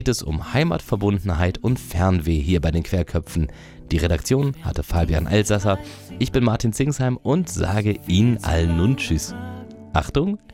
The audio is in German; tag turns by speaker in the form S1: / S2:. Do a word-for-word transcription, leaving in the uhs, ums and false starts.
S1: geht es um Heimatverbundenheit und Fernweh hier bei den Querköpfen. Die Redaktion hatte Fabian Elsasser. Ich bin Martin Zingsheim und sage Ihnen allen nun Tschüss. Achtung,